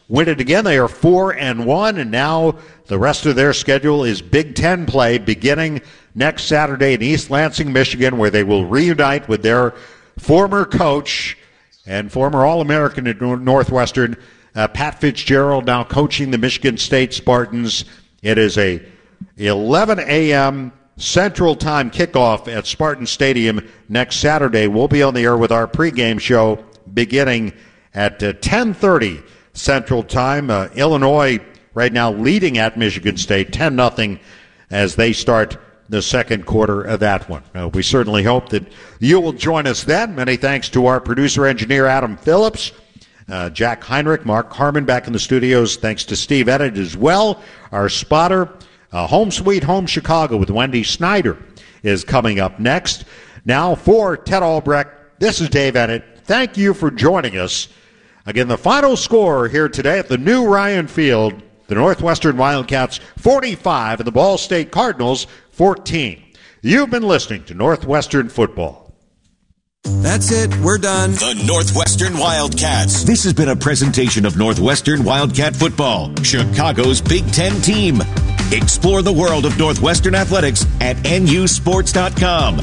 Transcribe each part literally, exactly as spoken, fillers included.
win it again. They are four and one, and now the rest of their schedule is Big Ten play beginning next Saturday in East Lansing, Michigan, where they will reunite with their former coach and former All-American at Northwestern, uh, Pat Fitzgerald, now coaching the Michigan State Spartans. It is a eleven a.m. Central Time kickoff at Spartan Stadium next Saturday. We'll be on the air with our pregame show beginning at uh, ten thirty Central Time. Uh, Illinois right now leading at Michigan State ten nothing as they start the second quarter of that one. Uh, we certainly hope that you will join us then. Many thanks to our producer-engineer Adam Phillips, uh, Jack Heinrich, Mark Harmon back in the studios. Thanks to Steve Edit as well. Our spotter, uh, Home Sweet Home Chicago with Wendy Snyder is coming up next. Now for Ted Albrecht, this is Dave Edit. Thank you for joining us. Again, the final score here today at the new Ryan Field, the Northwestern Wildcats forty-five and the Ball State Cardinals fourteen. You've been listening to Northwestern Football. That's it. We're done. The Northwestern Wildcats. This has been a presentation of Northwestern Wildcat Football, Chicago's Big Ten team. Explore the world of Northwestern athletics at N U sports dot com.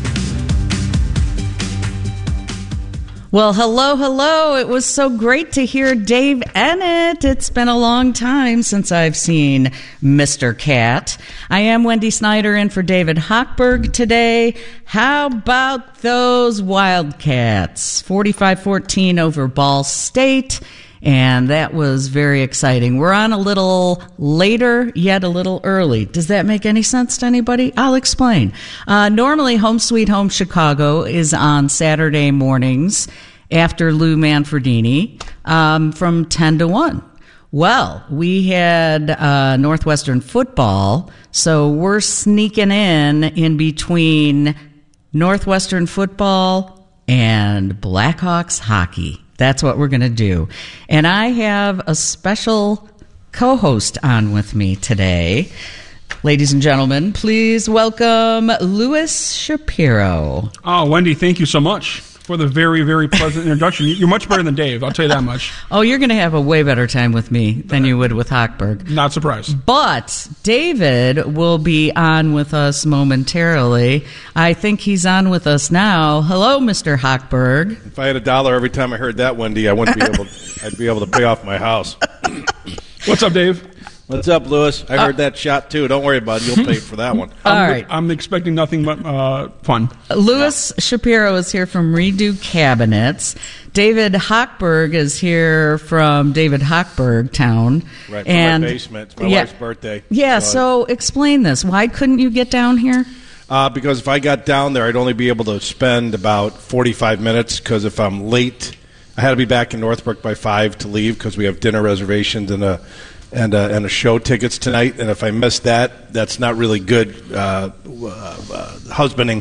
Well, hello, hello. It was so great to hear Dave Ennett. It's been a long time since I've seen Mister Cat. I am Wendy Snyder in for David Hochberg today. How about those Wildcats? forty-five fourteen over Ball State, and that was very exciting. We're on a little later, yet a little early. Does that make any sense to anybody? I'll explain. Uh, normally, Home Sweet Home Chicago is on Saturday mornings after Lou Manfredini um, from ten to one. Well, we had uh, Northwestern football, so we're sneaking in in between Northwestern football and Blackhawks hockey. That's what we're going to do. And I have a special co-host on with me today. Ladies and gentlemen, please welcome Louis Shapiro. Oh, Wendy, thank you so much for the very, very pleasant introduction. You're much better than Dave, I'll tell you that much. Oh, you're going to have a way better time with me than you would with Hochberg. Not surprised. But David will be on with us momentarily. I think he's on with us now. Hello, Mister Hochberg. If I had a dollar every time I heard that, Wendy, I wouldn't be able. I'd be able to pay off my house. What's up, Dave? What's up, Louis? I heard uh, that shot, too. Don't worry about it. You'll pay for that one. All I'm, right. I'm expecting nothing but uh, fun. Louis yeah. Shapiro is here from Redo Cabinets. David Hochberg is here from David Hochberg Town. Right, from and, my basement. It's my yeah, wife's birthday. Yeah, so, so explain this. Why couldn't you get down here? Uh, because if I got down there, I'd only be able to spend about forty-five minutes, because if I'm late, I had to be back in Northbrook by five to leave because we have dinner reservations and a and a, and a show tickets tonight. And if I miss that, that's not really good uh, uh, uh, husbanding.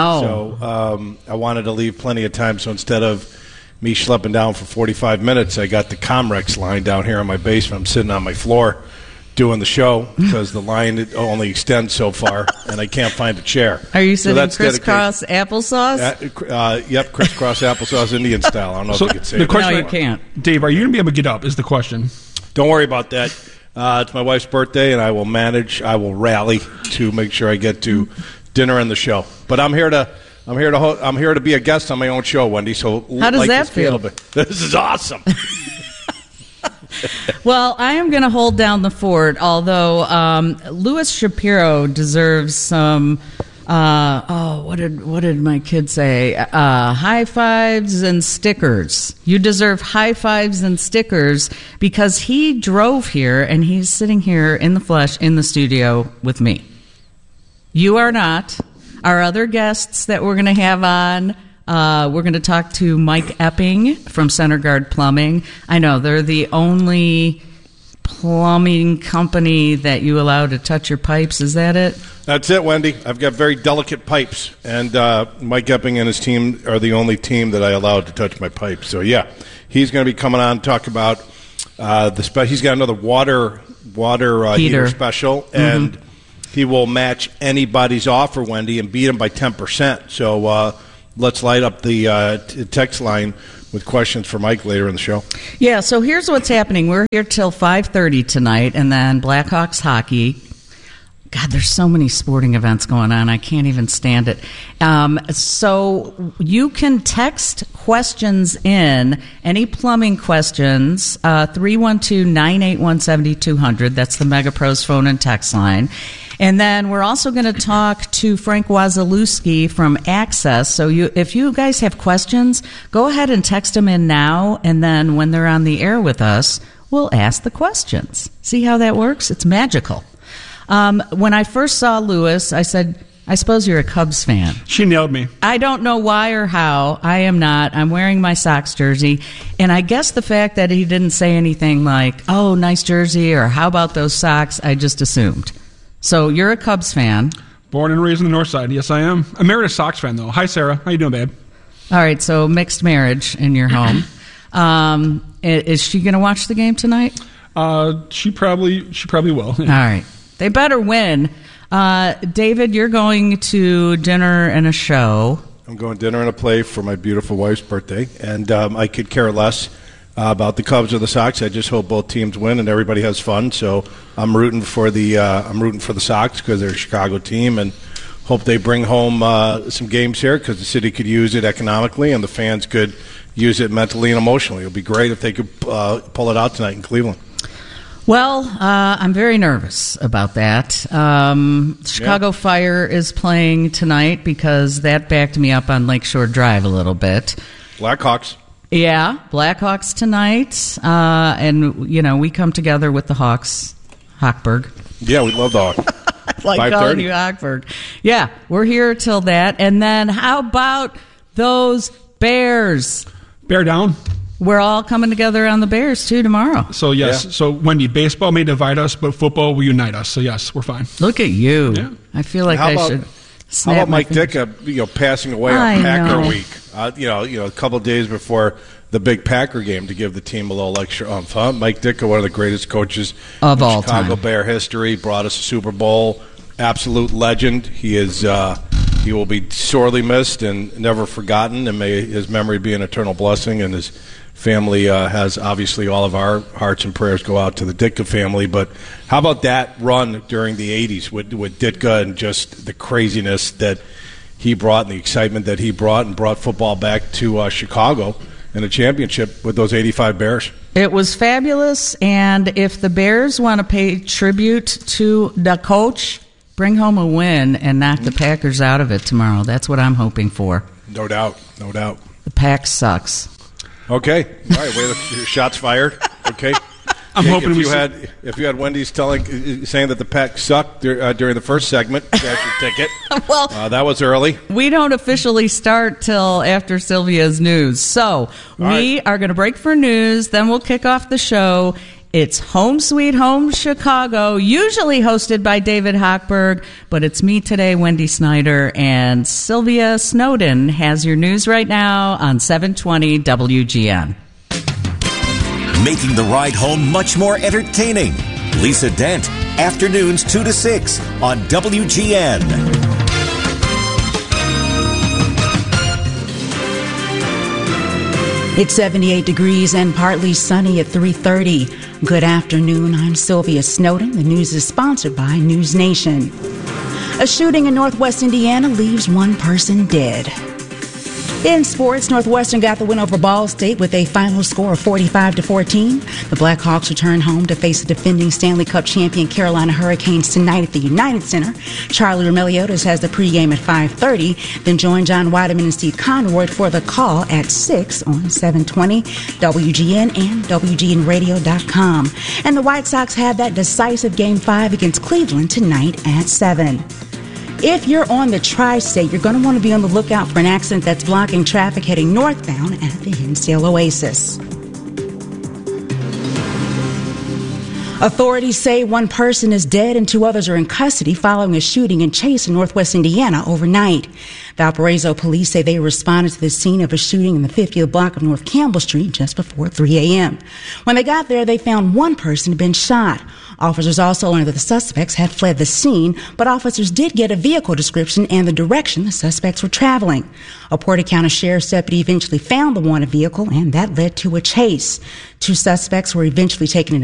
No. So um, I wanted to leave plenty of time. So instead of me schlepping down for forty-five minutes, I got the Comrex line down here in my basement. I'm sitting on my floor doing the show because the line only extends so far, and I can't find a chair. Are you sitting so crisscross applesauce? Uh, uh, yep, crisscross applesauce, Indian style. I don't know so if you could say the that. question, No, you can't. Dave, are you going to be able to get up is the question. Don't worry about that. Uh, it's my wife's birthday, and I will manage. I will rally to make sure I get to dinner and the show. But I'm here to. I'm here to. Ho- I'm here to be a guest on my own show, Wendy. So how does like that this feel? This is awesome. Well, I am going to hold down the fort, although um, Louis Shapiro deserves some, uh, oh, what did what did my kid say? Uh, high fives and stickers. You deserve high fives and stickers because he drove here and he's sitting here in the flesh in the studio with me. You are not. Our other guests that we're going to have on, Uh, we're going to talk to Mike Epping from Center Guard Plumbing. I know they're the only plumbing company that you allow to touch your pipes. Is that it? That's it, Wendy. I've got very delicate pipes, and uh, Mike Epping and his team are the only team that I allow to touch my pipes. So, yeah, he's going to be coming on to talk about uh, the spe- he's got another water water uh, heater. heater special, and mm-hmm. he will match anybody's offer, Wendy, and beat them by ten percent. So, uh, let's light up the uh, t- text line with questions for Mike later in the show. Yeah, so here's what's happening. We're here till five thirty tonight, and then Blackhawks hockey. God, there's so many sporting events going on. I can't even stand it. Um, so you can text questions in, any plumbing questions, uh, three one two, nine eight one, seven two zero zero. That's the MegaPros phone and text line. And then we're also going to talk to Frank Wazalewski from Access. So you, if you guys have questions, go ahead and text them in now, and then when they're on the air with us, we'll ask the questions. See how that works? It's magical. Um, when I first saw Lewis, I said, I suppose you're a Cubs fan. She nailed me. I don't know why or how. I am not. I'm wearing my Sox jersey. And I guess the fact that he didn't say anything like, oh, nice jersey, or how about those socks, I just assumed. So you're a Cubs fan. Born and raised on the north side. Yes, I am. I married a Sox fan, though. Hi, Sarah. How you doing, babe? All right, so mixed marriage in your home. um, is she going to watch the game tonight? Uh, she probably she probably will. All right. They better win. Uh, David, you're going to dinner and a show. I'm going to dinner and a play for my beautiful wife's birthday, and um, I could care less uh, about the Cubs or the Sox. I just hope both teams win and everybody has fun. So I'm rooting for the uh, I'm rooting for the Sox because they're a Chicago team, and hope they bring home uh, some games here because the city could use it economically and the fans could use it mentally and emotionally. It would be great if they could uh, pull it out tonight in Cleveland. Well, uh, I'm very nervous about that. Um, Chicago yeah. Fire is playing tonight because that backed me up on Lakeshore Drive a little bit. Blackhawks. Yeah, Blackhawks tonight. Uh, and, you know, we come together with the Hawks. Hawkberg. Yeah, we love the Hawks. I like calling you Hawkberg. Yeah, we're here till that. And then how about those Bears? Bear down. We're all coming together on the Bears, too, tomorrow. So, yes. Yeah. So, Wendy, baseball may divide us, but football will unite us. So, yes, we're fine. Look at you. Yeah. I feel like how I about, should snap How about my Mike Ditka, you know, passing away I on Packer know. week? Uh, you know, you know, a couple of days before the big Packer game to give the team a little extra umph. Huh? Mike Ditka, one of the greatest coaches of in all Chicago time. Bear history, brought us a Super Bowl. Absolute legend. He is. Uh, he will be sorely missed and never forgotten, and may his memory be an eternal blessing. And his family uh, has obviously all of our hearts and prayers go out to the Ditka family. But how about that run during the eighties with, with Ditka and just the craziness that he brought and the excitement that he brought and brought football back to uh, Chicago in a championship with those eighty-five Bears. It was fabulous, and if the Bears want to pay tribute to the coach, bring home a win and knock the Packers out of it tomorrow. That's what I'm hoping for. No doubt, no doubt. The Pack sucks. Okay, all right. Wait, shots fired. Okay. I'm Jake, hoping if we you see- had if you had Wendy's telling saying that the Pack sucked dur- uh, during the first segment, that's your ticket. Well, uh, that was early. We don't officially start till after Sylvia's news. So we right. are going to break for news, then we'll kick off the show. It's Home Sweet Home Chicago, usually hosted by David Hochberg, but it's me today, Wendy Snyder, and Sylvia Snowden has your news right now on seven twenty W G N. Making the ride home much more entertaining. Lisa Dent, afternoons two to six on W G N. It's seventy-eight degrees and partly sunny at three thirty. Good afternoon, I'm Sylvia Snowden. The news is sponsored by News Nation. A shooting in Northwest Indiana leaves one person dead. In sports, Northwestern got the win over Ball State with a final score of forty-five to fourteen. The Blackhawks return home to face the defending Stanley Cup champion Carolina Hurricanes tonight at the United Center. Charlie Romeliotis has the pregame at five thirty. Then join John Weideman and Steve Conroy for the call at six on seven twenty W G N and W G N radio dot com. And the White Sox have that decisive Game five against Cleveland tonight at seven. If you're on the Tri-State, you're going to want to be on the lookout for an accident that's blocking traffic heading northbound at the Hinsdale Oasis. Authorities say one person is dead and two others are in custody following a shooting and chase in Northwest Indiana overnight. Valparaiso police say they responded to the scene of a shooting in the fiftieth block of North Campbell Street just before three a.m. When they got there, they found one person had been shot. Officers also learned that the suspects had fled the scene, but officers did get a vehicle description and the direction the suspects were traveling. A Porter County Sheriff's deputy eventually found the wanted vehicle, and that led to a chase. Two suspects were eventually taken into